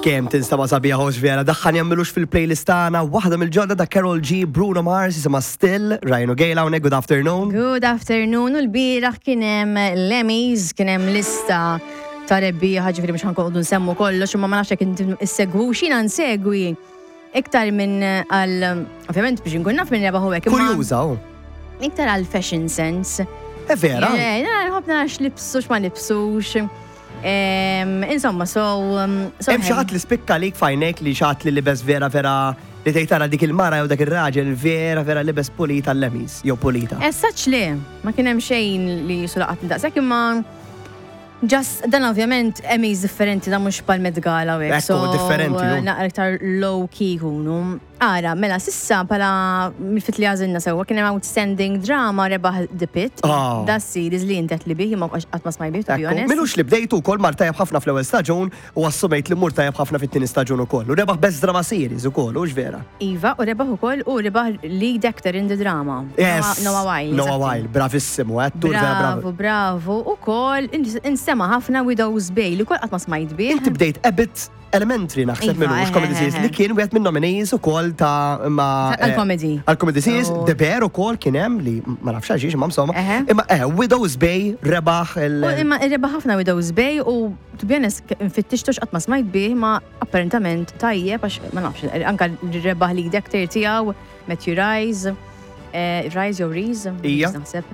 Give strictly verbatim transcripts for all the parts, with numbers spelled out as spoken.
Kem tinstama sabiħa hox vera, daħħan jammilux fil-playlist tagħna waħda mill-ġodda ta' Karol G, Bruno Mars, jisimha Still, Ryan O'Gale hawnhekk, good afternoon. Good afternoon, u l-bieraħ kien hemm l-Emmys, kien hemm lista ta' rebbieħa, ġifieri mhux ħanqogħdu nsemmu kollox, imma ma nafx jekk inti issegwu x'jiena nsegwi iktar minn għal ovvjament biex inkun naf minn rebaħ hekk. Kurjuża hu. Iktar għal fashion sense. E vera? Nħobb nara x'libsux ma libsux. Insomma, so... Hemm xi ħadd li spikka lik fajnek li xi ħadd li libes vera vera li tgħid tara dik il-mara jew dak ir-raġel vera vera libes pulita l-Emmys jew pulita. Essaċ le, ma kien hemm xejn li sulaqat daqshekk imma Just, dan ovvjament Emmys differenti da mhux pal-Met Gala u hekk. Ekku, differenti. Naqra iktar low key jkunu. Ara, mela sissa pala mill-fit li għażilna sewwa kien hemm outstanding drama rebaħ The Pit. Da series li intet li bih ma qatt ma smaj bih, to be honest. Minux li bdejtu wkoll mar tajjeb ħafna fl-ewwel staġun u assumejt li mur tajjeb ħafna fit-tieni staġun ukoll. U rebaħ best drama series ukoll, hux vera. Iva, u rebaħ ukoll u rebaħ lead actor in the drama. Yes. Noah Weil. Noah Weil, bravissimu, attur vera bravo. Bravo, bravo. Ukoll insema ħafna Widow's Bay li wkoll qatt ma smajt bih. Inti bdejt Abbott Elementary naħseb minnu mhux comedy series li kien wieħed minn nominees ukoll ta' ma' għall-comedy. Għall-comedy series, The Bear ukoll kien hemm li ma nafx għaliex imma insomma. Imma eh Widow's Bay rebaħ il- Imma rebaħ ħafna Widow's Bay u to be honest infittixtux qatt ma smajt bih ma apparentament tajjeb għax ma nafx anke rebaħ li actor tiegħu Matthew Rise. Rise jew Reese, naħseb.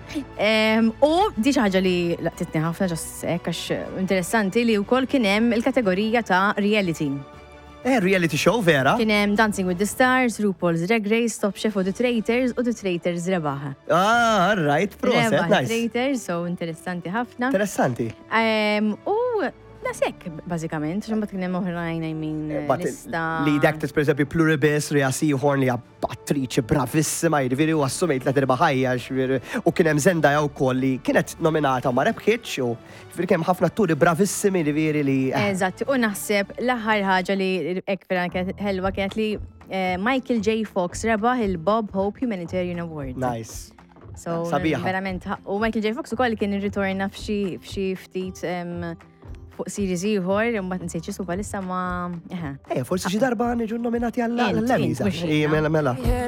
U di xi ħaġa li laqtitni ħafna ġas hekk għax interessanti li wkoll kien hemm il-kategorija ta' reality. Eh, reality show vera? Kien hemm Dancing with the Stars, RuPaul's Drag Race, Top Chef u The Traitors u The Traitors rebaħ. Ah, right, proset, nice. Traitors, so interessanti ħafna. Interessanti. U Nasek, bażikament, xambat kien hemm oħrajn, I mean, lista. Lead actors, per esempio, Pluribus, Rhea Seehorn li attriċi bravissima, jiġifieri u assumejt la terba ħajja, u kien hemm Zendaya wkoll li kienet nominata ma rebħitx u jiġifieri kemm ħafna atturi bravissimi jiġifieri li. Eżatt, u naħseb l-aħħar ħaġa li hekk vera kienet ħelwa kienet li Michael J. Fox rebaħ il-Bob Hope Humanitarian Award. Nice. So, verament, u Michael J. Fox ukoll kien irritorna f'xi ftit fuq series ieħor, imbagħad nsejt xi palissa ma. Eh, forsi xi darba niġu nominati għall-Emmys. Mela mela.